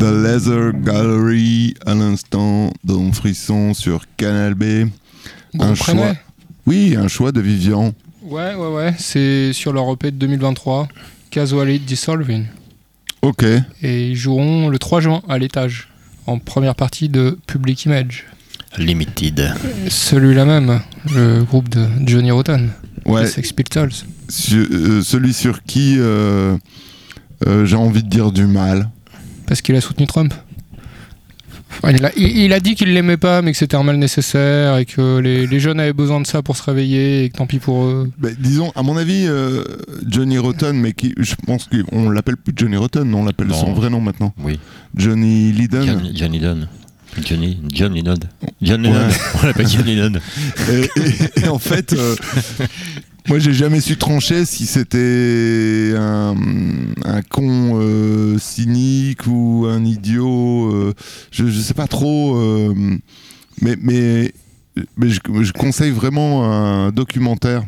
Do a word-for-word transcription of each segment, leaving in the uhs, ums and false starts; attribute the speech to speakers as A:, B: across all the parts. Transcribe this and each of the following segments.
A: The Leather Gallery à l'instant, dans Frisson sur Canal B.
B: Bon,
A: un choix. Oui, un choix de Vivian.
B: Ouais, ouais, ouais. C'est sur leur E P de deux mille vingt-trois, Casually Dissolving.
A: Ok.
B: Et ils joueront le trois juin à l'Étage, en première partie de Public Image.
C: Limited.
B: Celui-là même, le groupe de Johnny Rotten.
A: Ouais.
B: Les Sex Pistols.
A: Sur, euh, celui sur qui euh, euh, j'ai envie de dire du mal.
B: Parce qu'il a soutenu Trump. Enfin, il, a, il, il a dit qu'il l'aimait pas, mais que c'était un mal nécessaire et que les, les jeunes avaient besoin de ça pour se réveiller et que tant pis pour eux.
A: Bah, disons, à mon avis, euh, Johnny Rotten, mais qui, je pense qu'on l'appelle plus Johnny Rotten, on l'appelle
C: non.
A: son vrai nom maintenant.
C: Oui.
A: Johnny Lydon.
C: John, Johnny Lydon. Johnny, John Lennon. John Lennon.
A: Ouais.
C: On l'appelle John Lennon.
A: Et, et, et en fait, euh, moi j'ai jamais su trancher si c'était un, un con euh, cynique ou un idiot. Euh, je, je sais pas trop. Euh, mais mais, mais je, je conseille vraiment un documentaire.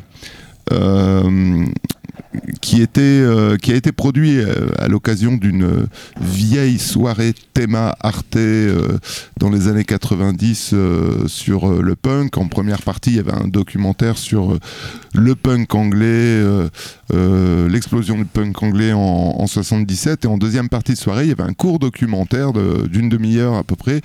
A: Euh, qui était euh, qui a été produit euh, à l'occasion d'une vieille soirée théma Arte euh, dans les années quatre-vingt-dix euh, sur euh, le punk. En première partie, il y avait un documentaire sur euh, le punk anglais, euh, euh, l'explosion du punk anglais en, en soixante-dix-sept, et en deuxième partie de soirée, il y avait un court documentaire de, d'une demi-heure à peu près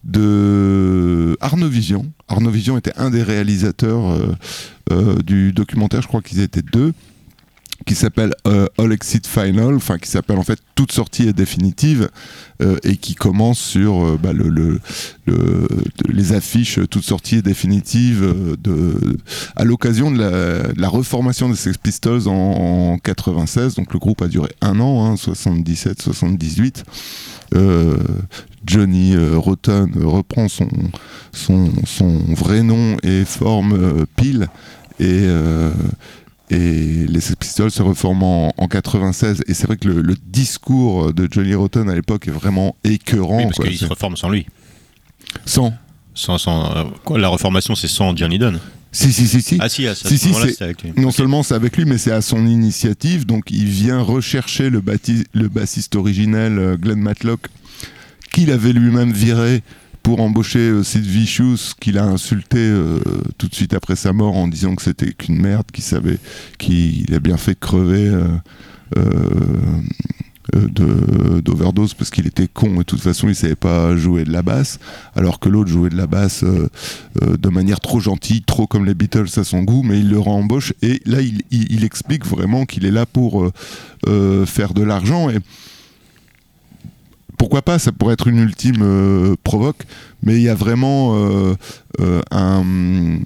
A: de Arnaud Vision. Arnaud Vision était un des réalisateurs euh, euh, du documentaire, je crois qu'ils étaient deux, qui s'appelle euh, All Exit Final, enfin qui s'appelle en fait Toute sortie est définitive, euh, et qui commence sur euh, bah, le, le, le, de, les affiches Toute sortie est définitive euh, de, à l'occasion de la, de la reformation des Sex Pistols en, en quatre-vingt-seize. Donc le groupe a duré un an, hein, soixante-dix-sept soixante-dix-huit. Euh, Johnny euh, Rotten reprend son, son, son vrai nom et forme euh, Peel, et euh, et les Sex Pistols se reforment en, en quatre-vingt-seize, et c'est vrai que le, le discours de Johnny Rotten à l'époque est vraiment écœurant.
C: Oui, parce
A: quoi,
C: qu'il se reforme sans lui.
A: Sans
C: Sans, sans euh, quoi, la reformation, c'est sans Johnny Dunn.
A: Si, si, si, si.
C: Ah si, à ce
A: si, si
C: moment-là,
A: c'est,
C: c'est avec lui.
A: non
C: Okay.
A: seulement c'est avec lui, mais c'est à son initiative. Donc il vient rechercher le, bâti- le bassiste originel, euh, Glenn Matlock, qu'il avait lui-même viré pour embaucher euh, Sid Vicious, qu'il a insulté euh, tout de suite après sa mort en disant que c'était qu'une merde, qu'il savait, qu'il a bien fait crever euh, euh, de, d'overdose parce qu'il était con et de toute façon il savait pas jouer de la basse, alors que l'autre jouait de la basse euh, euh, de manière trop gentille, trop comme les Beatles à son goût, mais il le réembauche, et là il, il, il explique vraiment qu'il est là pour euh, euh, faire de l'argent. Et pourquoi pas, ça pourrait être une ultime euh, provoque, mais il y a vraiment euh, euh, un,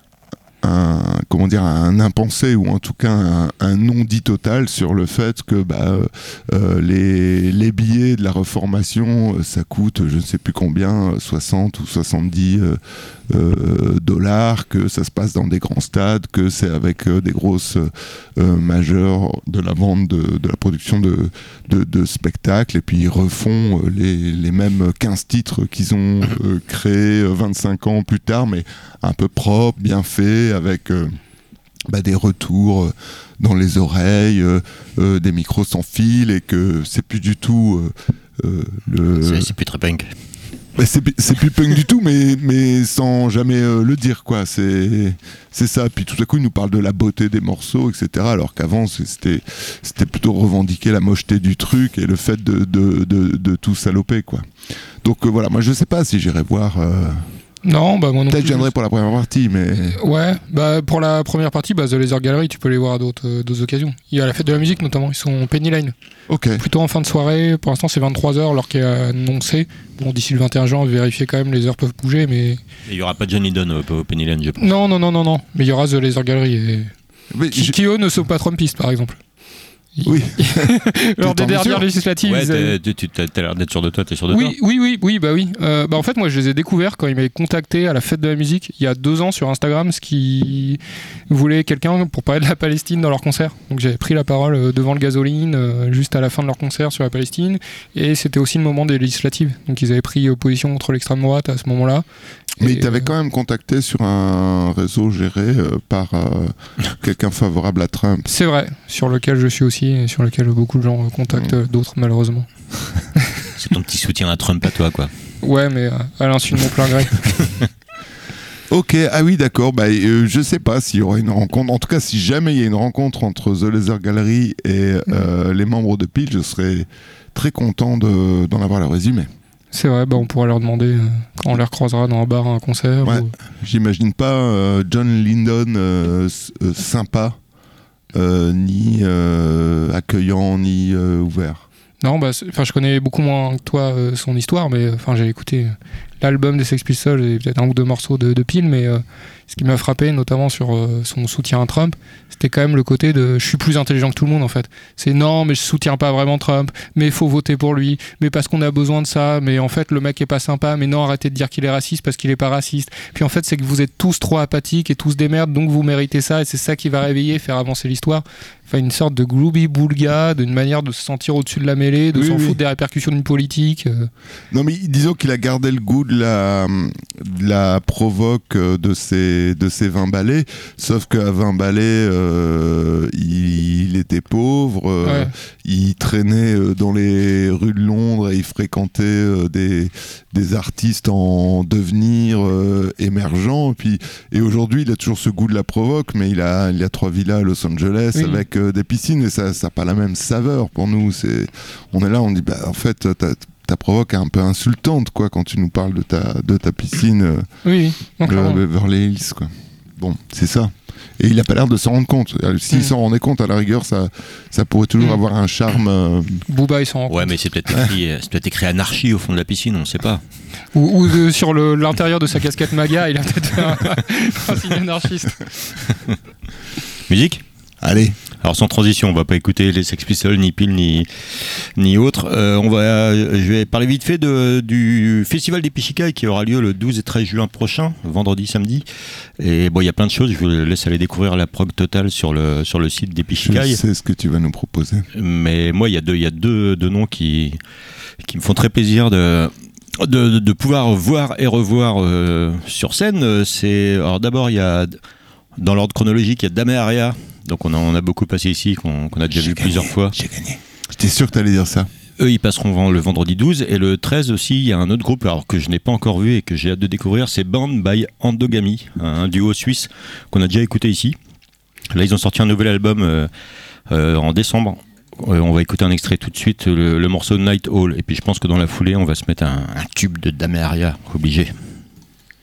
A: un, comment dire, un impensé, ou en tout cas un, un non-dit total sur le fait que bah, euh, les, les billets de la reformation, ça coûte je ne sais plus combien, soixante ou soixante-dix euh, euh, dollars, que ça se passe dans des grands stades, que c'est avec euh, des grosses euh, majeures de la vente, de, de la production de, de, de spectacles, et puis ils refont euh, les, les mêmes quinze titres qu'ils ont euh, créés vingt-cinq ans plus tard, mais un peu propres, bien faits, avec euh, bah, des retours euh, dans les oreilles, euh, euh, des micros sans fil, et que c'est plus du tout euh, euh, le...
C: C'est, c'est plus très punk.
A: Bah c'est, c'est plus punk du tout, mais, mais sans jamais euh, le dire, quoi. C'est, c'est ça. Puis tout à coup, il nous parle de la beauté des morceaux, et cetera. Alors qu'avant, c'était, c'était plutôt revendiquer la mocheté du truc et le fait de, de, de, de tout saloper, quoi. Donc euh, voilà, moi je sais pas si j'irai voir... Euh...
B: Non, bah moi non
A: Peut-être
B: plus.
A: je viendrai pour la première partie, mais...
B: Ouais, bah pour la première partie, bah, The Laser Gallery, tu peux les voir à d'autres, euh, d'autres occasions. Il y a la fête de la musique notamment, ils sont Penny Lane.
A: Ok.
B: Plutôt en fin de soirée, pour l'instant c'est vingt-trois heures, l'heure qui est annoncée. Bon, d'ici le vingt et un juin, vérifier quand même, les heures peuvent bouger, mais...
C: Et il n'y aura pas Johnny Dunn au, au Penny Lane, je pense.
B: Non, non, non, non, non, mais il y aura The Laser Gallery. Et...
A: Mais
B: qui,
A: je...
B: qui eux ne sont pas Trumpistes, par exemple.
A: Oui.
B: Lors des dernières législatives.
C: Ouais,
B: ils avaient...
C: tu as l'air d'être sûr de toi, t'es sûr de
B: oui,
C: toi
B: oui, oui, oui, bah oui. Euh, bah en fait, moi, je les ai découverts quand ils m'avaient contacté à la fête de la musique il y a deux ans sur Instagram, ce qui voulait quelqu'un pour parler de la Palestine dans leur concert. Donc j'avais pris la parole devant le Gasoline euh, juste à la fin de leur concert sur la Palestine, et c'était aussi le moment des législatives. Donc ils avaient pris position contre l'extrême droite à ce moment-là.
A: Mais
B: et,
A: ils t'avaient
B: euh...
A: quand même contacté sur un réseau géré euh, par euh, quelqu'un favorable à Trump.
B: C'est vrai, sur lequel je suis aussi, et sur lequel beaucoup de gens contactent mmh. d'autres, malheureusement.
C: C'est ton petit soutien à Trump à toi, quoi.
B: Ouais, mais euh, à l'insu de mon plein gré.
A: Ok, ah oui, d'accord. Bah, euh, je sais pas s'il y aura une rencontre. En tout cas, si jamais il y a une rencontre entre The Laser Gallery et euh, les membres de Peel, je serais très content de, d'en avoir le résumé.
B: C'est vrai, bah on pourra leur demander euh, quand on les recroisera dans un bar, un concert.
A: Ouais.
B: Ou...
A: J'imagine pas euh, John Lydon euh, euh, sympa, euh, ni euh, accueillant, ni euh, ouvert.
B: Non, bah, je connais beaucoup moins que toi euh, son histoire, mais enfin j'ai écouté l'album des Sex Pistols et peut-être un ou deux morceaux de, de Peel, mais euh, ce qui m'a frappé, notamment sur euh, son soutien à Trump, c'était quand même le côté de je suis plus intelligent que tout le monde en fait. C'est non, mais je soutiens pas vraiment Trump, mais il faut voter pour lui, mais parce qu'on a besoin de ça, mais en fait le mec est pas sympa, mais non, arrêtez de dire qu'il est raciste parce qu'il est pas raciste. Puis en fait, c'est que vous êtes tous trop apathiques et tous des merdes, donc vous méritez ça et c'est ça qui va réveiller, faire avancer l'histoire. Enfin, une sorte de groovy boulga, d'une manière de se sentir au-dessus de la mêlée, de
A: oui,
B: s'en
A: oui.
B: foutre des répercussions d'une politique. Euh.
A: Non, mais disons qu'il a gardé le goût de la, de la provoque de ses, de ses vingt ballets, sauf qu'à vingt ballets, euh, il, il était pauvre, euh,
B: Ouais.
A: il traînait dans les rues de Londres et il fréquentait euh, des, des artistes en devenir euh, émergents. Et, puis, et aujourd'hui, il a toujours ce goût de la provoque, mais il a, il a trois villas à Los Angeles
B: Oui.
A: avec euh, des piscines et ça n'a pas la même saveur pour nous. C'est, on est là, on dit, bah, en fait, t'as, ta provoque est un peu insultante quoi quand tu nous parles de ta, de ta piscine euh,
B: Oui, non,
A: de
B: clairement.
A: Beverly Hills quoi. Bon, c'est ça. Et il a pas l'air de s'en rendre compte. S'il
B: Mm.
A: s'en rendait compte, à la rigueur, ça, ça pourrait toujours
B: Mm.
A: avoir un charme. euh,
B: Booba, il s'en rend
C: Ouais,
B: compte.
C: mais c'est peut-être écrit, c'est peut-être écrit anarchie au fond de la piscine, on sait pas.
B: Ou, ou de- sur le- l'intérieur de sa casquette MAGA, il a peut-être fait un, un signe anarchiste.
C: Musique ?
A: Allez.
C: Alors sans transition, on va pas écouter les Sex Pistols, ni Peel, ni, ni autres. Euh, on va, euh, je vais parler vite fait de, du Festival des Pichikai qui aura lieu le douze et treize juin prochain, vendredi, samedi. Et bon, il y a plein de choses, je vous laisse aller découvrir la prog totale sur le, sur le site des
A: Je
C: Pichikai.
A: sais ce que tu vas nous proposer.
C: Mais moi, il y a deux, il y a deux, deux noms qui, qui me font très plaisir de... De, de pouvoir voir et revoir euh, sur scène. C'est, alors d'abord, il y a, dans l'ordre chronologique, il y a Dame Aria, donc on a, on a beaucoup passé ici, qu'on, qu'on a déjà
A: J'ai
C: vu
A: gagné,
C: plusieurs fois.
A: J'ai gagné. J'étais sûr que tu allais dire ça.
C: Eux, ils passeront le vendredi douze, et le treize aussi, il y a un autre groupe alors que je n'ai pas encore vu et que j'ai hâte de découvrir, c'est Band by Endogamy, un duo suisse qu'on a déjà écouté ici. Là, ils ont sorti un nouvel album euh, euh, en décembre. Euh, on va écouter un extrait tout de suite, le, le morceau Night Hall, et puis je pense que dans la foulée, on va se mettre un, un tube de Dame Aria, obligé.